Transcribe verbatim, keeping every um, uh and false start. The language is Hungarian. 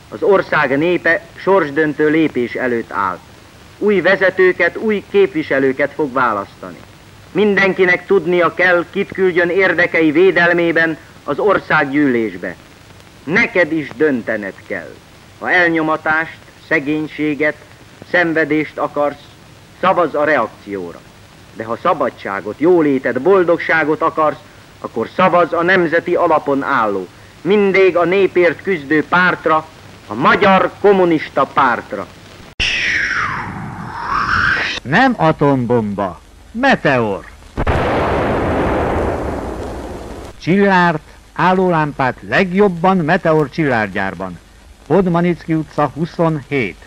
Az ország népe sorsdöntő lépés előtt áll. Új vezetőket, új képviselőket fog választani. Mindenkinek tudnia kell, kit küldjön érdekei védelmében az országgyűlésbe. Neked is döntened kell. Ha elnyomatást, szegénységet, szenvedést akarsz, szavazz a reakcióra. De ha szabadságot, jólétet, boldogságot akarsz, akkor szavazz a nemzeti alapon álló, mindig a népért küzdő pártra, a Magyar Kommunista Pártra. Nem atombomba, meteor. Csillárt, állólámpát legjobban Meteor csillárgyárban. Podmanicki utca huszonhét.